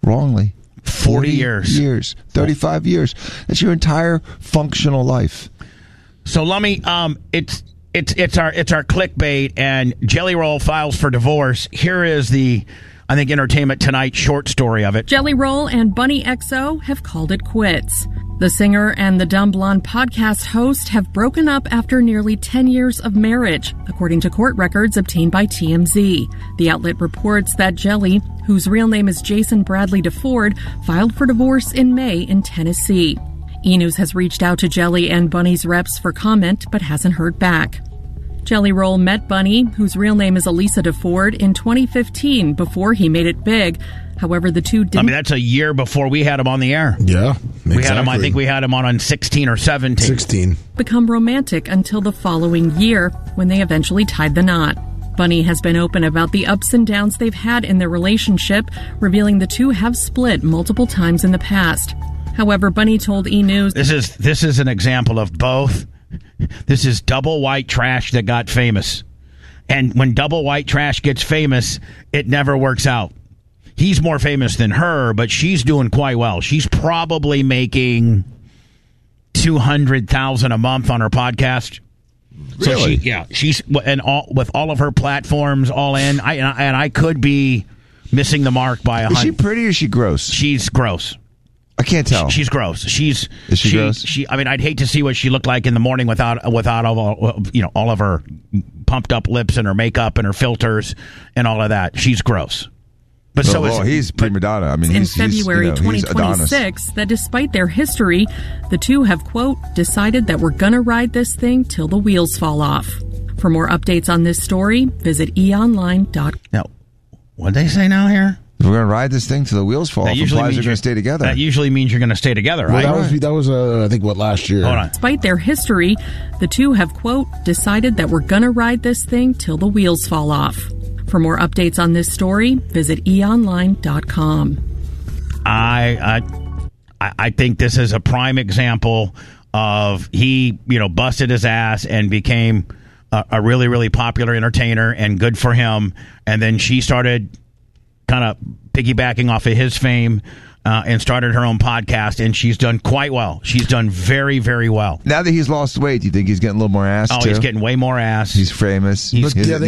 wrongly. 40 years. 35 years. That's your entire functional life. So, Lummy, it's our clickbait, and Jelly Roll files for divorce. Here is the, I think, Entertainment Tonight short story of it. Jelly Roll and Bunny XO have called it quits. The singer and the Dumb Blonde podcast host have broken up after nearly 10 years of marriage, according to court records obtained by TMZ. The outlet reports that Jelly, whose real name is Jason Bradley DeFord, filed for divorce in May in Tennessee. E! News has reached out to Jelly and Bunny's reps for comment, but hasn't heard back. Jelly Roll met Bunny, whose real name is Elisa DeFord, in 2015 before he made it big. However, the two didn't... I mean, that's a year before we had him on the air. Yeah, exactly. We had him, I think we had him on 16 or 17. 16. ...become romantic until the following year, when they eventually tied the knot. Bunny has been open about the ups and downs they've had in their relationship, revealing the two have split multiple times in the past. However, Bunny told E! News... This is an example of both. This is double white trash that got famous. And when double white trash gets famous, it never works out. He's more famous than her, but she's doing quite well. She's probably making $200,000 a month on her podcast. Really? So she's with all of her platforms all in. I could be missing the mark by Is she pretty or is she gross? She's gross. I can't tell. She's gross. Is she gross? I mean, I'd hate to see what she looked like in the morning without all of her pumped up lips and her makeup and her filters and all of that. She's gross. But he's prima donna. I mean, in February 2026, that despite their history, the two have, quote, decided that we're gonna ride this thing till the wheels fall off. For more updates on this story, visit eonline.com. Now, what'd they say now here? We're going to ride this thing till the wheels fall off. Implies you're going to stay together. That usually means you're going to stay together, right? Well, that was I think, last year. Hold on. Despite their history, the two have, quote, decided that we're going to ride this thing till the wheels fall off. For more updates on this story, visit eonline.com. I think this is a prime example of he, busted his ass and became a really, really popular entertainer, and good for him. And then she started kind of piggybacking off of his fame and started her own podcast, and she's done quite well. She's done very, very well. Now that he's lost weight, do you think he's getting a little more ass, too? He's getting way more ass. He's famous. He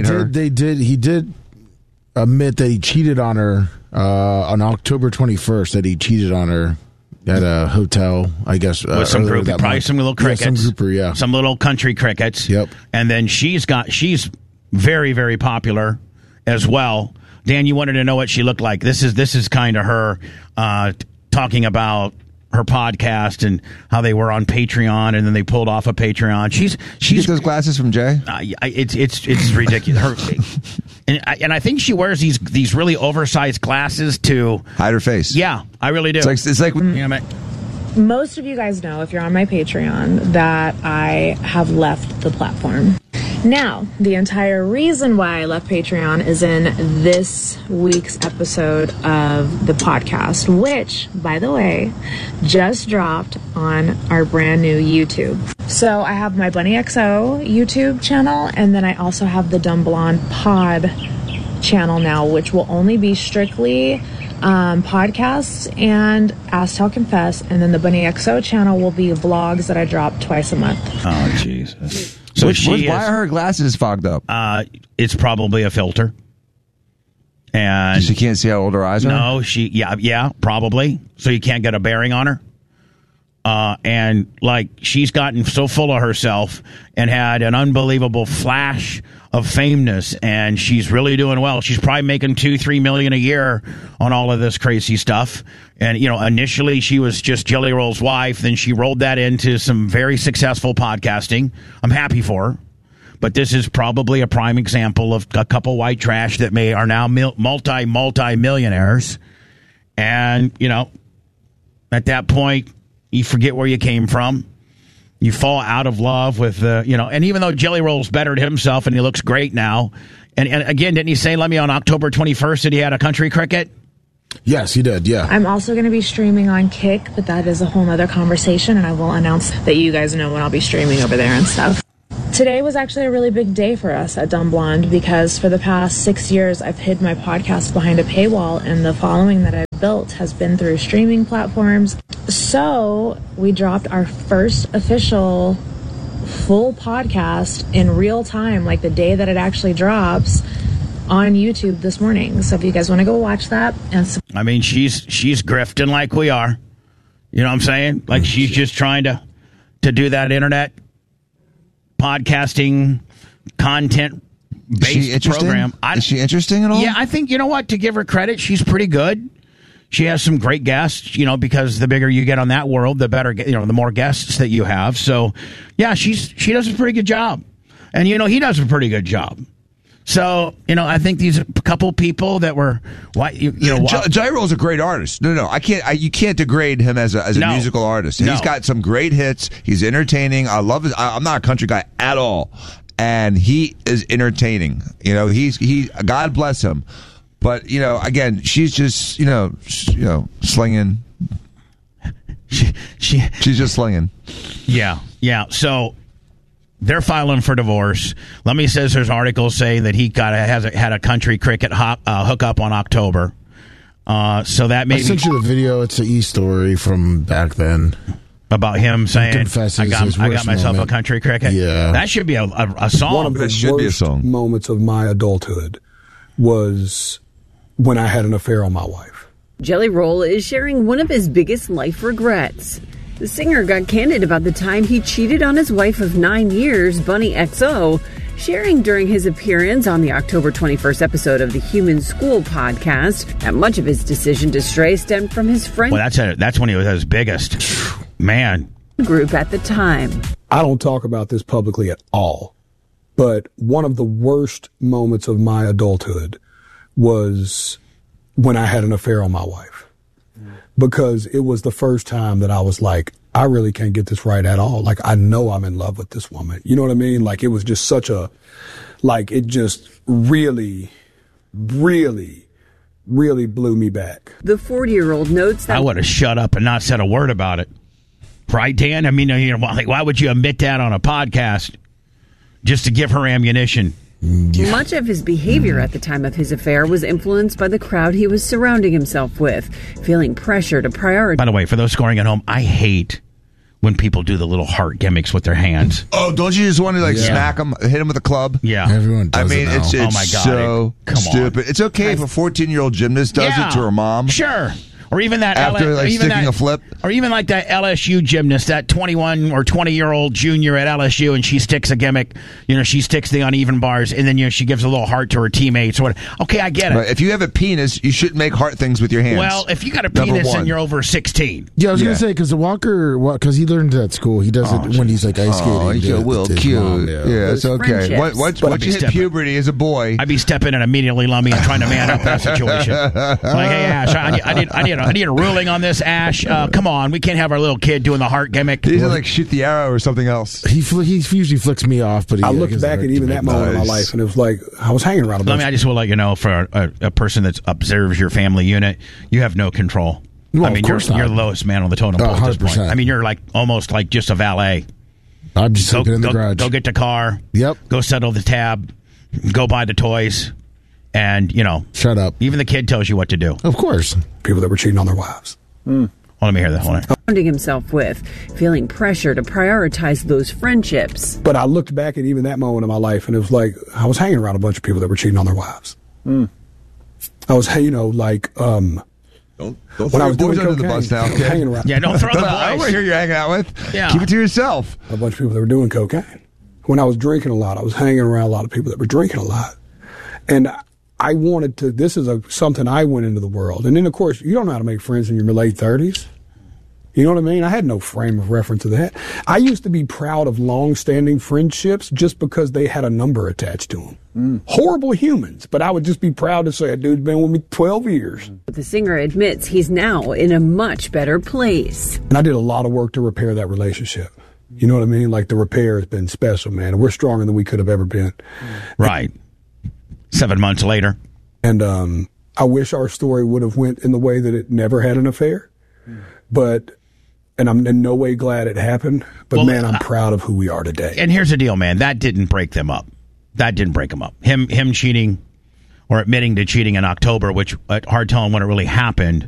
did admit that he cheated on her on October 21st, that he cheated on her at a hotel, I guess. With some group, probably some little crickets. Yeah, some grouper, some little country crickets. Yep. And then she's very, very popular as well. Dan, you wanted to know what she looked like. This is kind of her talking about her podcast and how they were on Patreon, and then they pulled off of Patreon. She gets those glasses from Jay. It's ridiculous. And I think she wears these really oversized glasses to hide her face. Yeah, I really do. It's like most of you guys know, if you're on my Patreon, that I have left the platform. Now, the entire reason why I left Patreon is in this week's episode of the podcast, which, by the way, just dropped on our brand new YouTube. So I have my Bunny XO YouTube channel, and then I also have the Dumb Blonde Pod channel now, which will only be strictly podcasts and Ask Tell Confess, and then the Bunny XO channel will be vlogs that I drop twice a month. Oh, Jesus. So why are her glasses fogged up? It's probably a filter. And she can't see how old her eyes are? No, yeah, probably. So you can't get a bearing on her. And she's gotten so full of herself and had an unbelievable flash of fameness, and she's really doing well. She's probably making $2-3 million a year on all of this crazy stuff. And initially she was just Jelly Roll's wife, then she rolled that into some very successful podcasting. I'm happy for her, but this is probably a prime example of a couple white trash that are now multi-millionaires. And at that point, you forget where you came from. You fall out of love with, and even though Jelly Roll's bettered himself and he looks great now, and again, didn't he say, let me on October 21st that he had a country cricket? Yes, he did, yeah. I'm also going to be streaming on Kick, but that is a whole other conversation, and I will announce that you guys know when I'll be streaming over there and stuff. Today was actually a really big day for us at Dumb Blonde, because for the past 6 years, I've hid my podcast behind a paywall, and the following that I've built has been through streaming platforms. So we dropped our first official full podcast in real time, like the day that it actually drops, on YouTube this morning. So if you guys want to go watch that. I mean, she's grifting like we are. You know what I'm saying? Like she's just trying to do that internet podcasting content based program. Is she interesting at all? Yeah, I think, you know what, to give her credit, she's pretty good. She has some great guests, you know, because the bigger you get on that world, the better, you know, the more guests that you have. So, yeah, she does a pretty good job. And, you know, he does a pretty good job. So, you know, I think these couple people that were, Gyro's a great artist. No, you can't degrade him as a musical artist. He's got some great hits. He's entertaining. I love it. I'm not a country guy at all, and he is entertaining. You know, he God bless him. But, you know, again, she's just, slinging. She's just slinging. Yeah. So they're filing for divorce. Lummy says there's articles say that he had a country cricket hookup on October. So that maybe I sent you the video. It's an e-story from back then about him saying, "I got myself a country cricket." Yeah, that should be a song. One of the worst moments of my adulthood was when I had an affair on my wife. Jelly Roll is sharing one of his biggest life regrets. The singer got candid about the time he cheated on his wife of 9 years, Bunny XO, sharing during his appearance on the October 21st episode of the Human School podcast that much of his decision to stray stemmed from his friend. Well, that's when he was at his biggest. Man. Group at the time. I don't talk about this publicly at all, but one of the worst moments of my adulthood was when I had an affair on my wife, because it was the first time that I was like, I really can't get this right at all. Like, I know I'm in love with this woman. You know what I mean? Like, it was just it just really, really, really blew me back. The 40-year-old notes that I would have shut up and not said a word about it. Right, Dan? I mean, why would you admit that on a podcast just to give her ammunition? Much of his behavior at the time of his affair was influenced by the crowd he was surrounding himself with, feeling pressure to prioritize. By the way, for those scoring at home, I hate when people do the little heart gimmicks with their hands. Oh, don't you just want to smack them, hit them with a club? Yeah. Everyone does it now. It's oh my God, so stupid. It's okay if a 14-year-old gymnast does it to her mom. Sure. Or even that after sticking a flip, or even like that LSU gymnast, that 21 or 20-year-old junior at LSU, and she sticks a gimmick. You know, she sticks the uneven bars, and then she gives a little heart to her teammates. Or what? Okay, I get it. Right. If you have a penis, you shouldn't make heart things with your hands. Well, if you got a penis and you're over 16, yeah, I was gonna say because Walker, because he learned it at school, he does it when he's like ice skating. Oh, he's a little cute. Mom, yeah, it's okay. Once you hit puberty as a boy, I'd be stepping in immediately, Lummy, and trying to man up that situation. Like, hey, Ash, I need a ruling on this, Ash. Come on, we can't have our little kid doing the heart gimmick. He doesn't shoot the arrow or something else. He usually flicks me off, but I looked back at even that moment in my life, and it was like I was hanging around a bunch. I just will let you know, for a person that observes your family unit, you have no control. Well, I mean, you're the lowest man on the totem pole at this point. I mean, you're almost like just a valet. I'm just sleeping in the garage. Go get the car. Yep. Go settle the tab. Go buy the toys. And, shut up. Even the kid tells you what to do. Of course. People that were cheating on their wives. Well, let me hear that one. Surrounding himself with, feeling pressure to prioritize those friendships. But I looked back at even that moment in my life, and it was like I was hanging around a bunch of people that were cheating on their wives. I was, when I was doing cocaine, under the bus now, okay? Hanging around. Yeah, don't throw the boys. I don't want to hear you hanging out with. Yeah. Keep it to yourself. A bunch of people that were doing cocaine. When I was drinking a lot, I was hanging around a lot of people that were drinking a lot. And I wanted to, this is something I went into the world. And then, of course, you don't know how to make friends in your late 30s. You know what I mean? I had no frame of reference to that. I used to be proud of long-standing friendships just because they had a number attached to them. Horrible humans, but I would just be proud to say a dude's been with me 12 years. But the singer admits he's now in a much better place. And I did a lot of work to repair that relationship. You know what I mean? Like, the repair has been special, man. And we're stronger than we could have ever been. Right. 7 months later. And I wish our story would have went in the way that it never had an affair. And I'm in no way glad it happened. But, man, I'm proud of who we are today. And here's the deal, man. That didn't break them up. That didn't break them up. Him cheating or admitting to cheating in October, which hard telling when it really happened.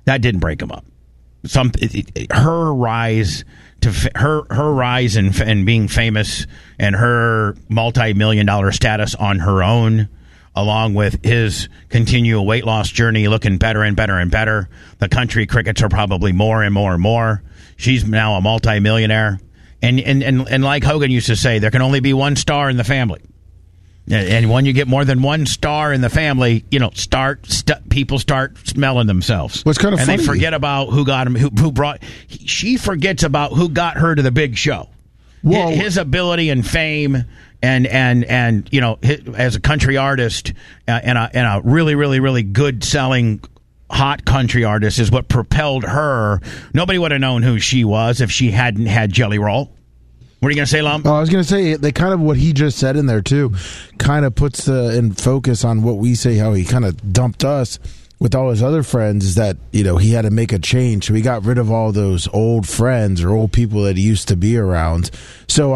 That didn't break him up. Her rise to her rise and being famous, and her multi-million-dollar status on her own, along with his continual weight loss journey, looking better and better and better. The country crickets are probably more and more and more. She's now a multi-millionaire, and like Hogan used to say, there can only be one star in the family. And when you get more than one star in the family, people start smelling themselves. What's kind of funny, and they forget about who got him, who brought. She forgets about who got her to the big show. Well, his ability and fame, and as a country artist and a really, really, really good selling hot country artist is what propelled her. Nobody would have known who she was if she hadn't had Jelly Roll. What are you going to say, Lum? I was going to say, they kind of, what he just said in there, too, kind of puts in focus on what we say, how he kind of dumped us with all his other friends, is that, he had to make a change. So he got rid of all those old friends or old people that he used to be around. So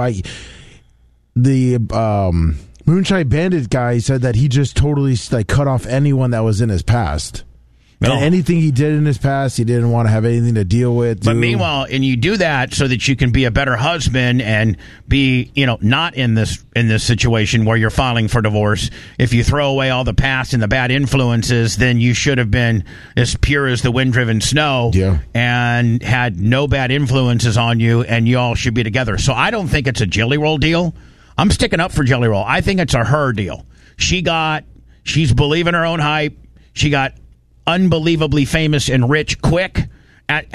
the Moonshine Bandit guy said that he just totally cut off anyone that was in his past. And anything he did in his past, he didn't want to have anything to deal with. But meanwhile, and you do that so that you can be a better husband and be, not in this situation where you're filing for divorce. If you throw away all the past and the bad influences, then you should have been as pure as the wind-driven snow, and had no bad influences on you, and you all should be together. So I don't think it's a Jelly Roll deal. I'm sticking up for Jelly Roll. I think it's a her deal. She's believing her own hype. She got unbelievably famous and rich quick on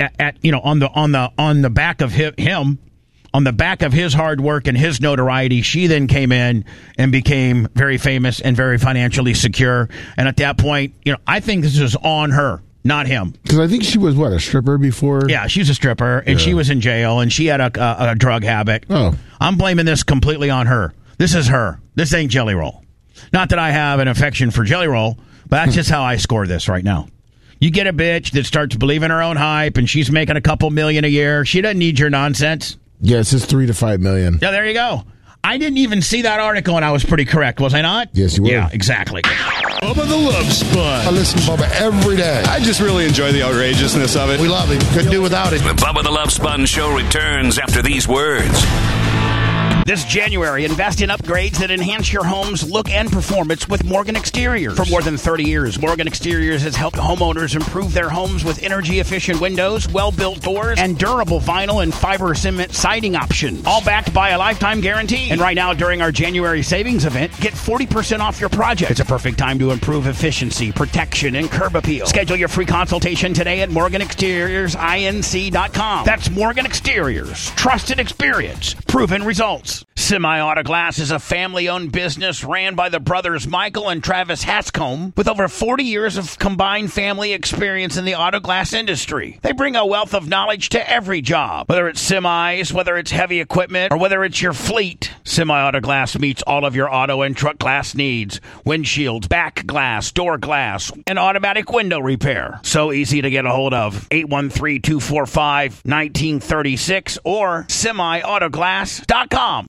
the back of him, on the back of his hard work and his notoriety. She then came in and became very famous and very financially secure. And at that point, I think this is on her, not him. Because I think she was, a stripper before? Yeah, she's a stripper, and she was in jail, and she had a drug habit. Oh. I'm blaming this completely on her. This is her. This ain't Jelly Roll. Not that I have an affection for Jelly Roll, but that's just how I score this right now. You get a bitch that starts believing her own hype, and she's making a couple million a year. She doesn't need your nonsense. Yeah, it says $3 to $5 million. Yeah, there you go. I didn't even see that article, and I was pretty correct, was I not? Yes, you were. Yeah, exactly. Bubba the Love Sponge. I listen to Bubba every day. I just really enjoy the outrageousness of it. We love him. Couldn't do without it. The Bubba the Love Sponge Show returns after these words. This January, invest in upgrades that enhance your home's look and performance with Morgan Exteriors. For more than 30 years, Morgan Exteriors has helped homeowners improve their homes with energy-efficient windows, well-built doors, and durable vinyl and fiber cement siding options. All backed by a lifetime guarantee. And right now, during our January savings event, get 40% off your project. It's a perfect time to improve efficiency, protection, and curb appeal. Schedule your free consultation today at MorganExteriorsINC.com. That's Morgan Exteriors. Trusted experience. Proven results. Semi-Auto Glass is a family-owned business ran by the brothers Michael and Travis Hanscomb with over 40 years of combined family experience in the auto glass industry. They bring a wealth of knowledge to every job, whether it's semis, whether it's heavy equipment, or whether it's your fleet. Semi-Auto Glass meets all of your auto and truck glass needs. Windshields, back glass, door glass, and automatic window repair. So easy to get a hold of. 813-245-1936 or semiautoglass.com.